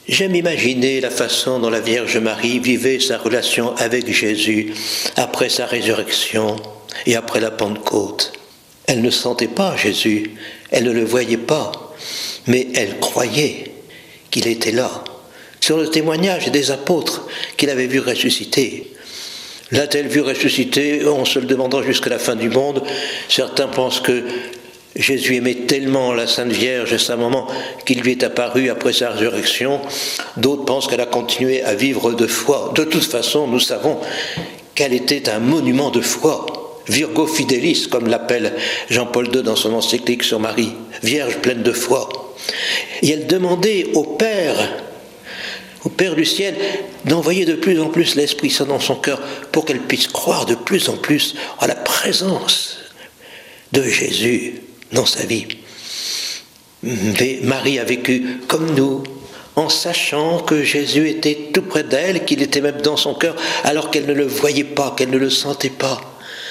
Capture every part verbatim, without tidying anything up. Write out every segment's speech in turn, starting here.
J'aime imaginer la façon dont la Vierge Marie vivait sa relation avec Jésus après sa résurrection et après la Pentecôte. Elle ne sentait pas Jésus, elle ne le voyait pas, mais elle croyait qu'il était là. Sur le témoignage des apôtres qu'il avait vu ressusciter. L'a-t-elle vu ressusciter en se le demandant jusqu'à la fin du monde? Certains pensent que Jésus aimait tellement la Sainte Vierge et sa maman qu'il lui est apparu après sa résurrection. D'autres pensent qu'elle a continué à vivre de foi. De toute façon, nous savons qu'elle était un monument de foi. Virgo Fidelis, comme l'appelle Jean-Paul deux dans son encyclique sur Marie. Vierge pleine de foi. Et elle demandait au Père, au Père du ciel, d'envoyer de plus en plus l'Esprit Saint dans son cœur pour qu'elle puisse croire de plus en plus à la présence de Jésus dans sa vie. Mais Marie a vécu comme nous, en sachant que Jésus était tout près d'elle, qu'il était même dans son cœur, alors qu'elle ne le voyait pas, qu'elle ne le sentait pas.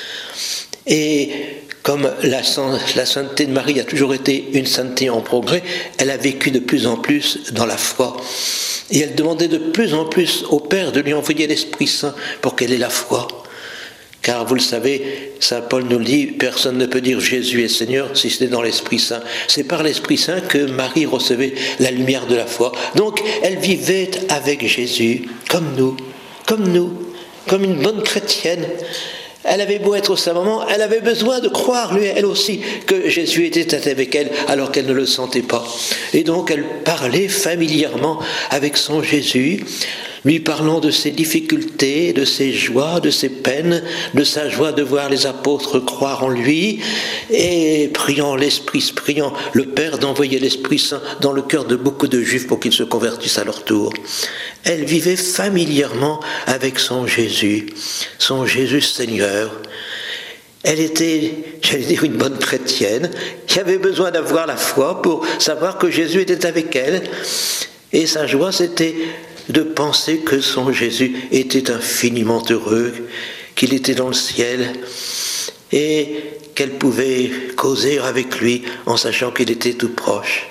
Et comme la, la sainteté de Marie a toujours été une sainteté en progrès, elle a vécu de plus en plus dans la foi. Et elle demandait de plus en plus au Père de lui envoyer l'Esprit Saint pour qu'elle ait la foi. Car vous le savez, saint Paul nous le dit, personne ne peut dire Jésus est Seigneur si ce n'est dans l'Esprit Saint. C'est par l'Esprit Saint que Marie recevait la lumière de la foi. Donc elle vivait avec Jésus, comme nous, comme nous, comme une bonne chrétienne. Elle avait beau être sa maman, elle avait besoin de croire, lui, elle aussi, que Jésus était avec elle, alors qu'elle ne le sentait pas. Et donc elle parlait familièrement avec son Jésus, lui parlant de ses difficultés, de ses joies, de ses peines, de sa joie de voir les apôtres croire en lui, et priant l'Esprit, priant le Père d'envoyer l'Esprit Saint dans le cœur de beaucoup de Juifs pour qu'ils se convertissent à leur tour. Elle vivait familièrement avec son Jésus, son Jésus Seigneur. Elle était, j'allais dire, une bonne chrétienne qui avait besoin d'avoir la foi pour savoir que Jésus était avec elle. Et sa joie, c'était de penser que son Jésus était infiniment heureux, qu'il était dans le ciel et qu'elle pouvait causer avec lui en sachant qu'il était tout proche.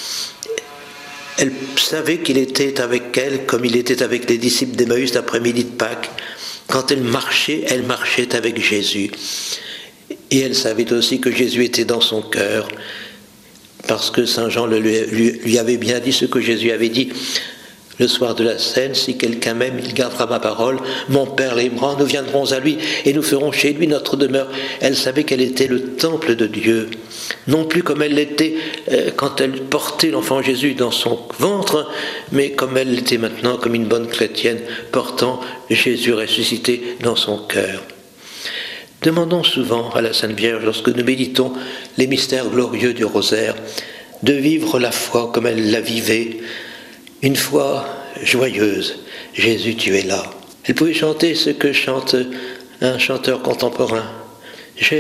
Elle savait qu'il était avec elle comme il était avec les disciples d'Emmaüs l'après-midi de Pâques. Quand elle marchait, elle marchait avec Jésus. Et elle savait aussi que Jésus était dans son cœur, parce que saint Jean le, lui, lui avait bien dit ce que Jésus avait dit le soir de la scène: si quelqu'un m'aime, il gardera ma parole, mon Père l'aimera, nous viendrons à lui et nous ferons chez lui notre demeure. Elle savait qu'elle était le temple de Dieu, non plus comme elle l'était euh, quand elle portait l'enfant Jésus dans son ventre, mais comme elle l'était maintenant, comme une bonne chrétienne, portant Jésus ressuscité dans son cœur. Demandons souvent à la Sainte Vierge, lorsque nous méditons les mystères glorieux du rosaire, de vivre la foi comme elle la vivait, une foi joyeuse. Jésus, tu es là. Elle pouvait chanter ce que chante un chanteur contemporain.